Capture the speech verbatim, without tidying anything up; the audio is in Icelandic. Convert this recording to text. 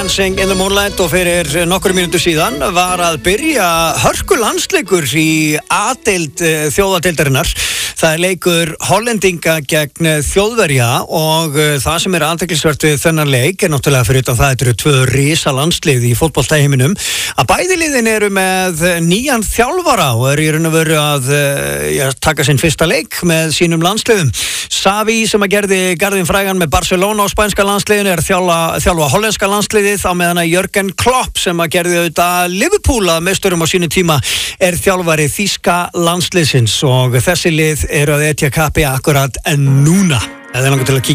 Dancing in the Moonlight og fyrir nokkur mínútur síðan var að byrja hörku landsleikur í A-deild þjóðadeildarinnar. Það er leikur Hollendinga gegn Þjóðverja og það sem er athyglisvert við þennan leik er náttúrulega fyrir þetta það þetta eru tvö risa landslið í fótboltaheiminum að bæði liðin eru með nýjan þjálfara og eru í raun og veru að ja, taka sinn fyrsta leik með sínum landsliðum. Xavi sem að gerði garðinn frægan með Barcelona á spænska landsliðinu er þjálfa, þjálfa hollenska landsliðið á meðan að Jürgen Klopp sem að gerði auðvitað Liverpool að meisturum á sínu tíma er þjálfari þýska landsliðsins og þessi lið eru að etja kappi akkurat en núna. Það er langar til að kíkja